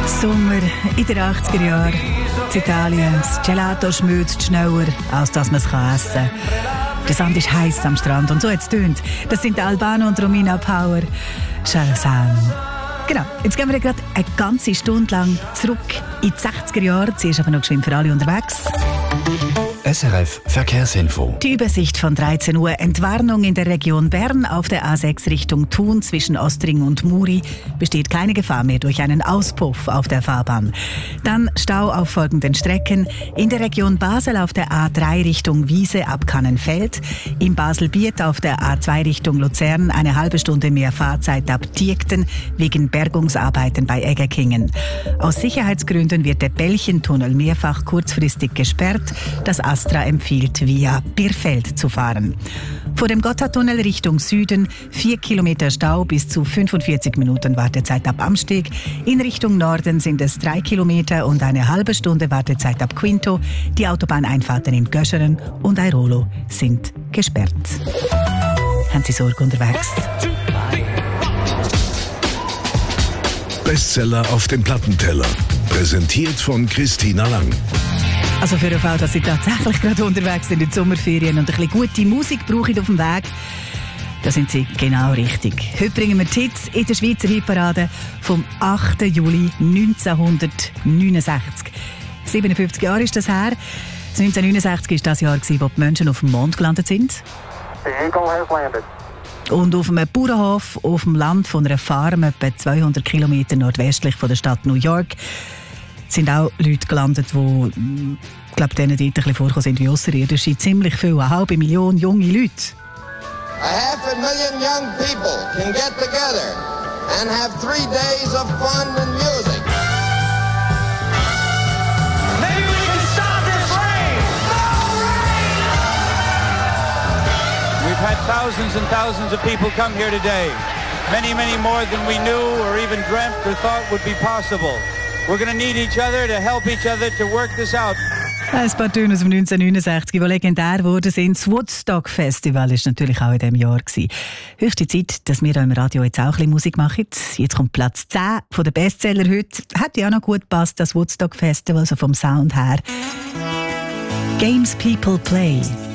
Sommer in den 80er Jahren. In Italien. Das Gelato schmilzt schneller, als dass man es essen kann. Der Sand ist heiß am Strand und so hat es tönt. Das sind Albano und Romina Power. Shahrazad. Genau, jetzt gehen wir gerade eine ganze Stunde lang zurück in die 60er Jahre. Zuerst aber noch geschwind für alle unterwegs. SRF Verkehrsinfo. Die Übersicht von 13 Uhr. Entwarnung in der Region Bern auf der A6 Richtung Thun zwischen Ostring und Muri. Besteht keine Gefahr mehr durch einen Auspuff auf der Fahrbahn. Dann Stau auf folgenden Strecken. In der Region Basel auf der A3 Richtung Wiese ab Kannenfeld. In Basel-Biet auf der A2 Richtung Luzern eine halbe Stunde mehr Fahrzeit ab Diekten wegen Bergungsarbeiten bei Egerkingen. Aus Sicherheitsgründen wird der Bällchentunnel mehrfach kurzfristig gesperrt. Das Astra empfiehlt, via Birfeld zu fahren. Vor dem Gotthardtunnel Richtung Süden 4 Kilometer Stau bis zu 45 Minuten Wartezeit ab Amsteg. In Richtung Norden sind es 3 Kilometer und eine halbe Stunde Wartezeit ab Quinto. Die Autobahneinfahrten in Göscheren und Airolo sind gesperrt. Haben Sie Sorge unterwegs? Bestseller auf dem Plattenteller. Präsentiert von Christina Lang. Also für den Fall, dass Sie tatsächlich gerade unterwegs sind in den Sommerferien und ein bisschen gute Musik brauchen auf dem Weg, da sind Sie genau richtig. Heute bringen wir die Hits in der Schweizer Hitparade vom 8. Juli 1969. 57 Jahre ist das her. 1969 war das Jahr, wo die Menschen auf dem Mond gelandet sind. The Eagle has landed. Und auf einem Bauernhof auf dem Land von einer Farm, etwa 200 Kilometer nordwestlich von der Stadt New York, sind auch Leute gelandet, die, ich glaube, denen dort ein bisschen vorgekommen sind wie Außerirdische. Ziemlich viel, 500.000 junge Leute. 500,000 young people can get together and have 3 days of fun and music. Maybe we can stop this rain! No rain! We've had thousands and thousands of people come here today. Many, many more than we knew or even dreamt or thought would be possible. We're going to need each other to help each other to work this out. Ein paar Töne aus dem 1969, die legendär geworden sind. Das Woodstock Festival war natürlich auch in diesem Jahr. Höchste Zeit, dass wir im Radio jetzt auch ein bisschen Musik machen. Jetzt kommt Platz 10 von den Bestseller heute. Hat ja auch noch gut gepasst, das Woodstock Festival, also vom Sound her. Games People Play.